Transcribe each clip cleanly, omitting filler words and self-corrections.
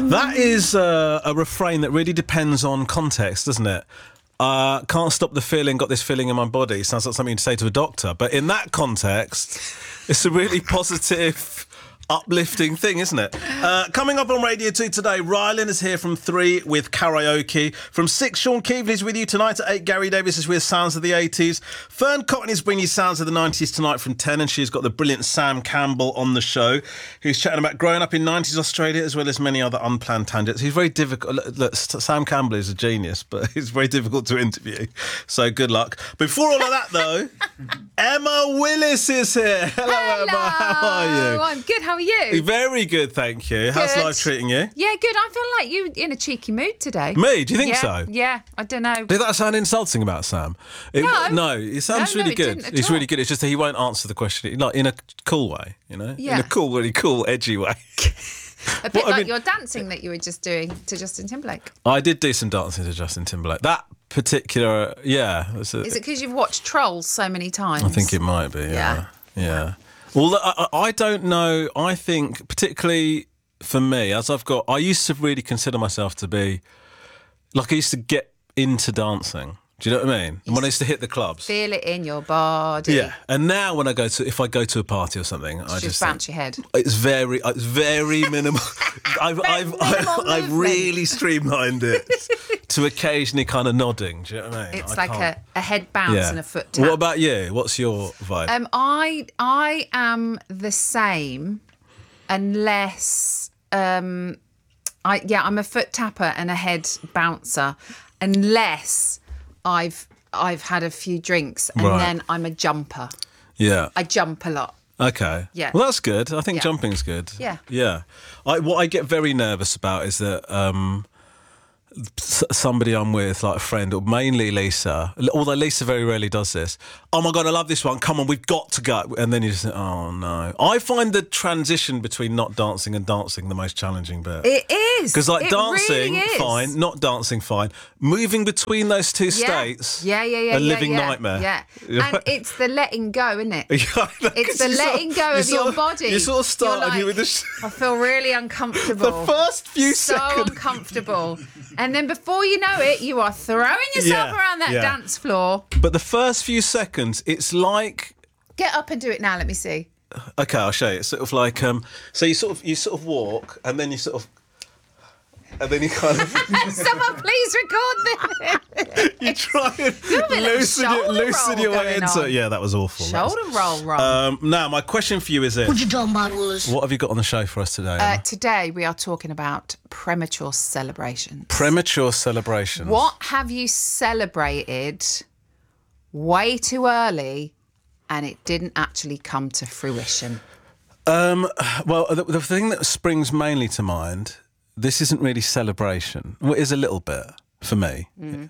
That is a refrain that really depends on context, doesn't it? Can't stop the feeling, got this feeling in my body. Sounds like something to say to a doctor. But in that context, it's a really positive, uplifting thing, isn't it? Coming up on Radio 2 today, Rylan is here from 3 with karaoke. From 6, Sean Keevely is with you tonight. At 8, Gary Davis is with Sounds of the 80s. Fern Cotton is bringing you Sounds of the 90s tonight from 10, and she's got the brilliant Sam Campbell on the show, who's chatting about growing up in 90s Australia as well as many other unplanned tangents. He's very difficult. Look, Sam Campbell is a genius, but he's very difficult to interview. So good luck. Before all of that, though, Emma Willis is here. Hello, Emma. How are you? I'm good. How are you? Very good, thank you. How's Good. life treating you? Yeah, good. I feel like you're in a cheeky mood today. Me? Do you think yeah, so? Yeah, I don't know. Did that sound insulting about Sam? No. It sounds No, really it good. didn't at It's all. really good. It's just that he won't answer the question, like in a cool way, you know? Yeah. In a cool, really cool, edgy way. A bit Well, I like mean- your dancing that you were just doing to Justin Timberlake. I did do some dancing to Justin Timberlake. That particular, yeah. Is it because you've watched Trolls so many times? I think it might be, yeah. Well, I don't know. I think, particularly for me, I used to really consider myself to be, like, I used to get into dancing. Do you know what I mean? And when I used to hit the clubs. Feel it in your body. Yeah. And now when if I go to a party or something, I just bounce think, your head. It's very minimal. I've really streamlined it to occasionally kind of nodding. Do you know what I mean? It's like a head bounce and a foot tap. What about you? What's your vibe? I am the same, unless I'm a foot tapper and a head bouncer, unless I've had a few drinks and Right. then I'm a jumper. Yeah. I jump a lot. Okay. Yeah. Well, that's good. I think Yeah. jumping's good. Yeah. Yeah. What I get very nervous about is that somebody I'm with, like a friend, or mainly Lisa, although Lisa very rarely does this. Oh my God, I love this one. Come on, we've got to go. And then you just think, oh no. I find the transition between not dancing and dancing the most challenging bit. It is. Because like It dancing, really is. fine. Not dancing, fine. Moving between those two states, a living nightmare. Yeah, and it's the letting go, isn't it? Yeah, It's the letting go of your body. You sort of start You're and you're with like, I feel really uncomfortable. the first few so seconds. uncomfortable. And then before you know it, you are throwing yourself Yeah, around that yeah. dance floor. But the first few seconds, it's like, Get up and do it now. Let me see. okay, I'll show you. It's sort of like, so you sort of walk, and then you sort of, and then you kind of, Someone please record this. you try and a bit of shoulder your roll way going into. on. Yeah, that was awful. Shoulder roll. Now, my question for you is this: What you talking about, Willis? what have you got on the show for us today? Emma? Today we are talking about premature celebrations. Premature celebrations. What have you celebrated way too early and it didn't actually come to fruition? Well, the thing that springs mainly to mind, this isn't really celebration. Well, it is a little bit for me. Mm.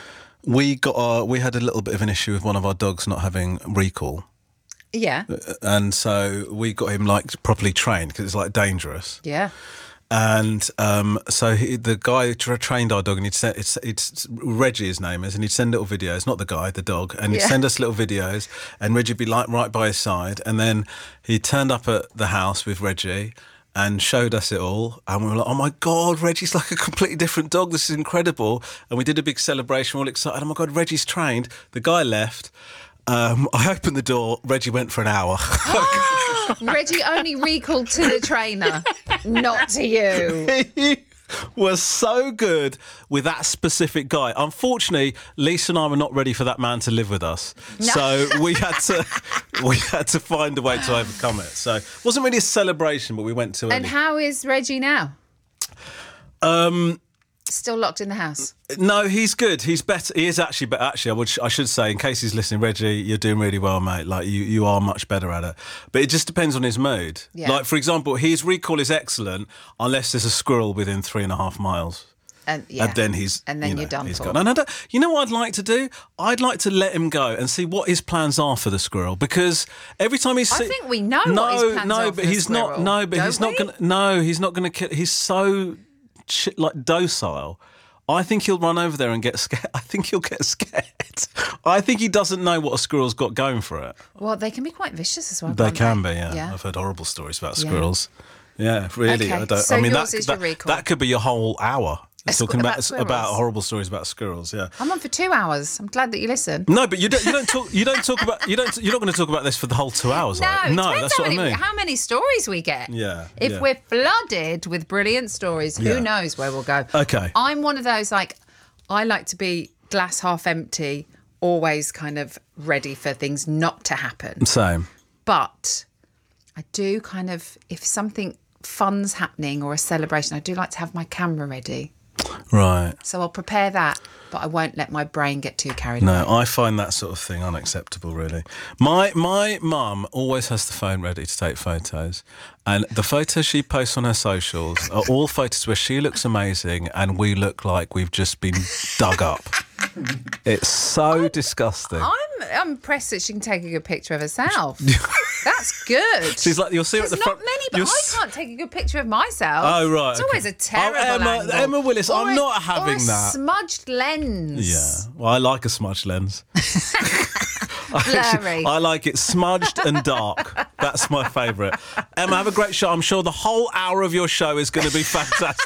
We had a little bit of an issue with one of our dogs not having recall, Yeah. and so we got him like properly trained because it's like dangerous. Yeah. And so the guy trained our dog, and it's Reggie, his name is, and he'd send little videos, not the guy, the dog, and he'd Yeah. send us little videos, and Reggie'd be like right by his side, and then he turned up at the house with Reggie and showed us it all, and we were like, oh my God, Reggie's like a completely different dog, this is incredible. And we did a big celebration, we're all excited, oh my God, Reggie's trained. The guy left, I opened the door, Reggie went for an hour. Reggie only recalled to the trainer, not to you. He was so good with that specific guy. Unfortunately, Lisa and I were not ready for that man to live with us, so we had to find a way to overcome it. So it wasn't really a celebration, but we went to And it. how is Reggie now? Still locked in the house. No, he's good. He's better. He is actually. But actually, I should say, in case he's listening, Reggie, you're doing really well, mate. Like you are much better at it. But it just depends on his mood. Yeah. Like for example, his recall is excellent unless there's a squirrel within 3.5 miles. And then he's you're done he's for. gone. No, you know what I'd like to do? I'd like to let him go and see what his plans are for the squirrel, because every time he's I think we know what his plans are for but the he's not. squirrel, No, but don't he's not we? going. No, he's not going to kill. He's so like docile. I think he'll run over there and get scared. I think he'll get scared. I think he doesn't know what a squirrel's got going for it. Well, they can be quite vicious as well. They can't can be, yeah. I've heard horrible stories about Yeah. squirrels. Yeah, really. Okay, I don't. so I mean, yours is your recall. that could be your whole hour. Talking about about squirrels. horrible stories about squirrels. Yeah. I'm on for 2 hours. I'm glad that you listen. No, but you don't talk. You don't talk about. You're not going to talk about this for the whole 2 hours. No, are it you? No, depends that's what I mean. how many stories we get. Yeah, If yeah. we're flooded with brilliant stories, Yeah. who knows where we'll go. Okay. I'm one of those, like, I like to be glass half empty, always kind of ready for things not to happen. Same. But I do kind of, if something fun's happening or a celebration, I do like to have my camera ready. Right. So I'll prepare that, but I won't let my brain get too carried away. No, I find that sort of thing unacceptable, really. My mum always has the phone ready to take photos, and the photos she posts on her socials are all photos where she looks amazing and we look like we've just been dug up. It's so disgusting. I'm impressed that she can take a good picture of herself. That's good. She's like, you'll see her at There's the front. not many, but you'll I can't take a good picture of myself. Oh, right. It's okay. always a terrible angle. Emma Willis, Or I'm not having or a that. smudged lens. Yeah. Well, I like a smudged lens. Blurry. I like it smudged and dark. That's my favourite. Emma, have a great show. I'm sure the whole hour of your show is going to be fantastic.